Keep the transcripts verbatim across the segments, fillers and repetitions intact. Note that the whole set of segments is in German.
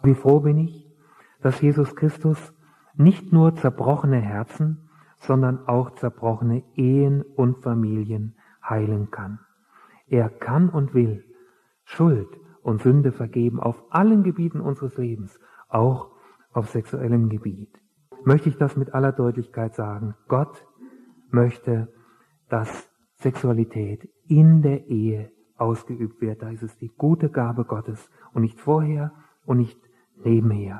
Wie froh bin ich, dass Jesus Christus nicht nur zerbrochene Herzen, sondern auch zerbrochene Ehen und Familien heilen kann. Er kann und will Schuld und Sünde vergeben auf allen Gebieten unseres Lebens, auch auf sexuellem Gebiet. Möchte ich das mit aller Deutlichkeit sagen? Gott möchte, dass Sexualität in der Ehe ausgeübt wird. Da ist es die gute Gabe Gottes und nicht vorher und nicht nebenher.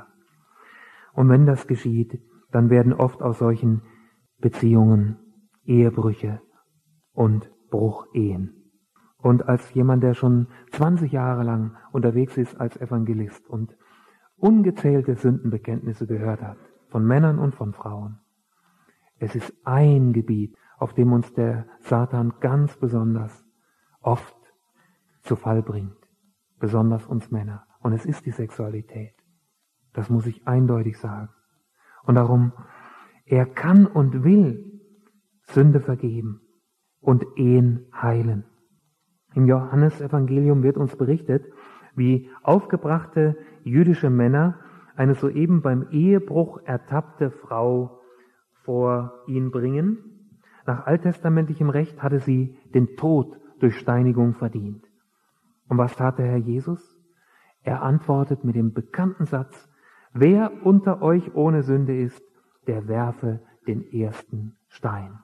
Und wenn das geschieht, dann werden oft aus solchen Beziehungen Ehebrüche und Bruchehen. Und als jemand, der schon zwanzig Jahre lang unterwegs ist als Evangelist und ungezählte Sündenbekenntnisse gehört hat, von Männern und von Frauen, es ist ein Gebiet, auf dem uns der Satan ganz besonders oft zu Fall bringt, besonders uns Männer. Und es ist die Sexualität. Das muss ich eindeutig sagen. Und darum, er kann und will Sünde vergeben und Ehen heilen. Im Johannesevangelium wird uns berichtet, wie aufgebrachte jüdische Männer eine soeben beim Ehebruch ertappte Frau vor ihn bringen. Nach alttestamentlichem Recht hatte sie den Tod durch Steinigung verdient. Und was tat der Herr Jesus? Er antwortet mit dem bekannten Satz: Wer unter euch ohne Sünde ist, der werfe den ersten Stein.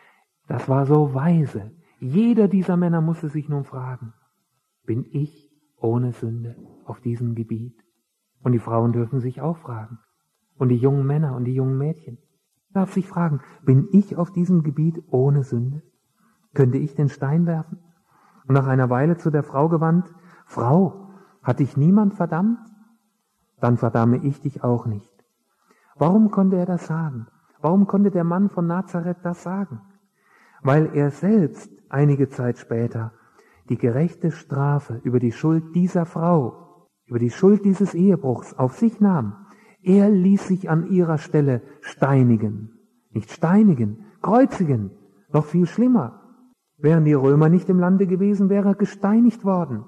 Das war so weise. Jeder dieser Männer musste sich nun fragen, bin ich ohne Sünde auf diesem Gebiet? Und die Frauen dürfen sich auch fragen. Und die jungen Männer und die jungen Mädchen darf sich fragen, bin ich auf diesem Gebiet ohne Sünde? Könnte ich den Stein werfen? Und nach einer Weile zu der Frau gewandt, Frau, hat dich niemand verdammt? Dann verdamme ich dich auch nicht. Warum konnte er das sagen? Warum konnte der Mann von Nazareth das sagen? Weil er selbst einige Zeit später die gerechte Strafe über die Schuld dieser Frau, über die Schuld dieses Ehebruchs auf sich nahm. Er ließ sich an ihrer Stelle steinigen. Nicht steinigen, kreuzigen, noch viel schlimmer. Wären die Römer nicht im Lande gewesen, wäre er gesteinigt worden.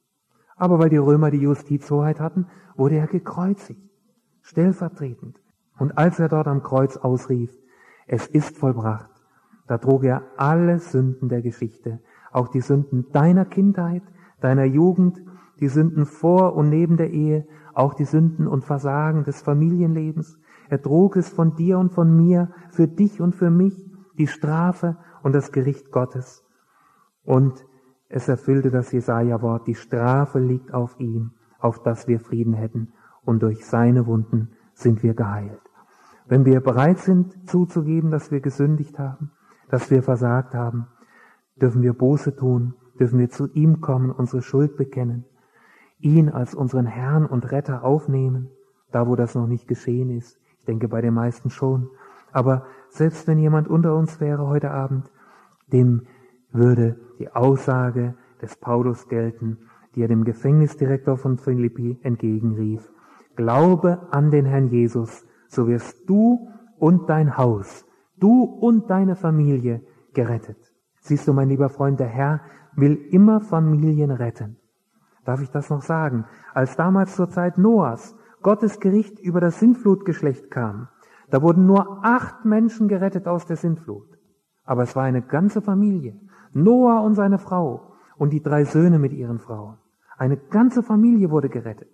Aber weil die Römer die Justizhoheit hatten, wurde er gekreuzigt, stellvertretend. Und als er dort am Kreuz ausrief, es ist vollbracht, da trug er alle Sünden der Geschichte, auch die Sünden deiner Kindheit, deiner Jugend, die Sünden vor und neben der Ehe, auch die Sünden und Versagen des Familienlebens. Er trug es von dir und von mir, für dich und für mich, die Strafe und das Gericht Gottes. Und es erfüllte das Jesaja-Wort, die Strafe liegt auf ihm, auf dass wir Frieden hätten, und durch seine Wunden sind wir geheilt. Wenn wir bereit sind zuzugeben, dass wir gesündigt haben, dass wir versagt haben, dürfen wir Buße tun, dürfen wir zu ihm kommen, unsere Schuld bekennen, ihn als unseren Herrn und Retter aufnehmen, da wo das noch nicht geschehen ist. Ich denke bei den meisten schon. Aber selbst wenn jemand unter uns wäre heute Abend, dem würde die Aussage des Paulus gelten, die er dem Gefängnisdirektor von Philippi entgegenrief. Glaube an den Herrn Jesus, so wirst du und dein Haus, du und deine Familie gerettet. Siehst du, mein lieber Freund, der Herr will immer Familien retten. Darf ich das noch sagen? Als damals zur Zeit Noahs Gottes Gericht über das Sintflutgeschlecht kam, da wurden nur acht Menschen gerettet aus der Sintflut. Aber es war eine ganze Familie. Noah und seine Frau und die drei Söhne mit ihren Frauen. Eine ganze Familie wurde gerettet.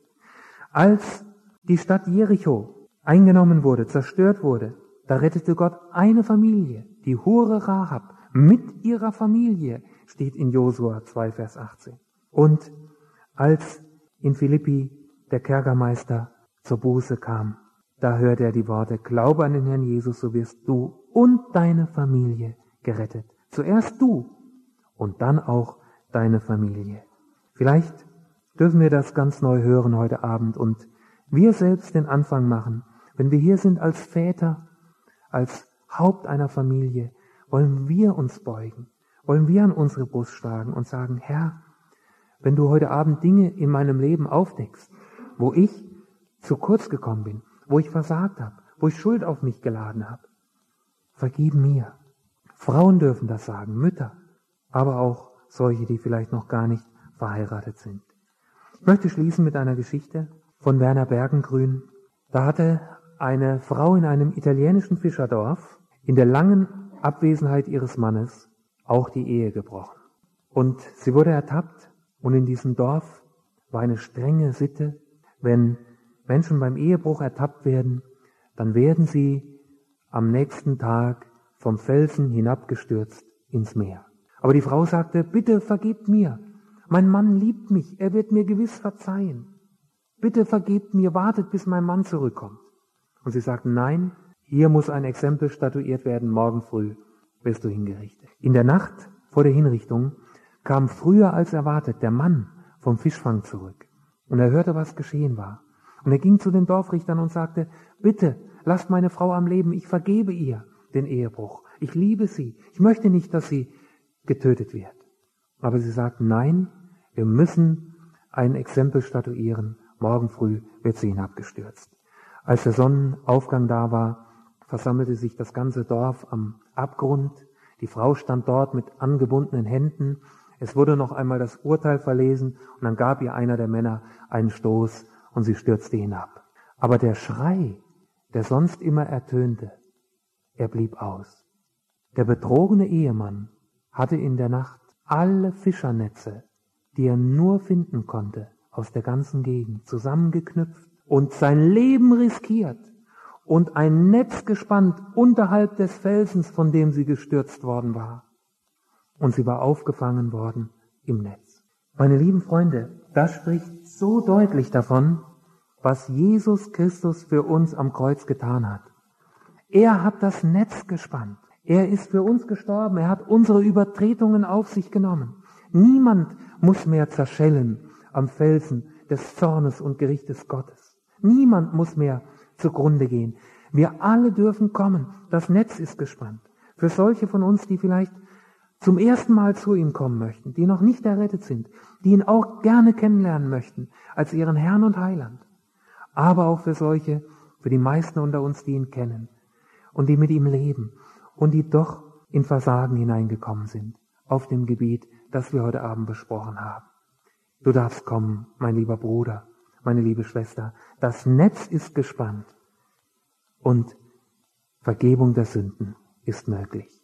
Als die Stadt Jericho eingenommen wurde, zerstört wurde, da rettete Gott eine Familie, die Hure Rahab, mit ihrer Familie, steht in Josua zwei, Vers achtzehn. Und als in Philippi der Kerkermeister zur Buße kam, da hörte er die Worte, glaube an den Herrn Jesus, so wirst du und deine Familie gerettet. Zuerst du und dann auch deine Familie. Vielleicht dürfen wir das ganz neu hören heute Abend und wir selbst den Anfang machen. Wenn wir hier sind als Väter, als Haupt einer Familie, wollen wir uns beugen, wollen wir an unsere Brust schlagen und sagen, Herr, wenn du heute Abend Dinge in meinem Leben aufdeckst, wo ich zu kurz gekommen bin, wo ich versagt habe, wo ich Schuld auf mich geladen habe, vergib mir. Frauen dürfen das sagen, Mütter, aber auch solche, die vielleicht noch gar nicht verheiratet sind. Ich möchte schließen mit einer Geschichte. von Werner Bergengrün. Da hatte eine Frau in einem italienischen Fischerdorf in der langen Abwesenheit ihres Mannes auch die Ehe gebrochen. Und sie wurde ertappt, und in diesem Dorf war eine strenge Sitte, wenn Menschen beim Ehebruch ertappt werden, dann werden sie am nächsten Tag vom Felsen hinabgestürzt ins Meer. Aber die Frau sagte, bitte vergebt mir, mein Mann liebt mich, er wird mir gewiss verzeihen. Bitte vergebt mir, wartet, bis mein Mann zurückkommt. Und sie sagten, nein, hier muss ein Exempel statuiert werden, morgen früh wirst du hingerichtet. In der Nacht vor der Hinrichtung kam früher als erwartet der Mann vom Fischfang zurück. Und er hörte, was geschehen war. Und er ging zu den Dorfrichtern und sagte, bitte, lasst meine Frau am Leben, ich vergebe ihr den Ehebruch. Ich liebe sie. Ich möchte nicht, dass sie getötet wird. Aber sie sagten, nein, wir müssen ein Exempel statuieren. Morgen früh wird sie hinabgestürzt. Als der Sonnenaufgang da war, versammelte sich das ganze Dorf am Abgrund. Die Frau stand dort mit angebundenen Händen. Es wurde noch einmal das Urteil verlesen und dann gab ihr einer der Männer einen Stoß und sie stürzte hinab. Aber der Schrei, der sonst immer ertönte, er blieb aus. Der betrogene Ehemann hatte in der Nacht alle Fischernetze, die er nur finden konnte, aus der ganzen Gegend zusammengeknüpft und sein Leben riskiert und ein Netz gespannt unterhalb des Felsens, von dem sie gestürzt worden war. Und sie war aufgefangen worden im Netz. Meine lieben Freunde, das spricht so deutlich davon, was Jesus Christus für uns am Kreuz getan hat. Er hat das Netz gespannt. Er ist für uns gestorben. Er hat unsere Übertretungen auf sich genommen. Niemand muss mehr zerschellen am Felsen des Zornes und Gerichtes Gottes. Niemand muss mehr zugrunde gehen. Wir alle dürfen kommen. Das Netz ist gespannt. Für solche von uns, die vielleicht zum ersten Mal zu ihm kommen möchten, die noch nicht errettet sind, die ihn auch gerne kennenlernen möchten als ihren Herrn und Heiland. Aber auch für solche, für die meisten unter uns, die ihn kennen und die mit ihm leben und die doch in Versagen hineingekommen sind auf dem Gebiet, das wir heute Abend besprochen haben. Du darfst kommen, mein lieber Bruder, meine liebe Schwester. Das Netz ist gespannt und Vergebung der Sünden ist möglich.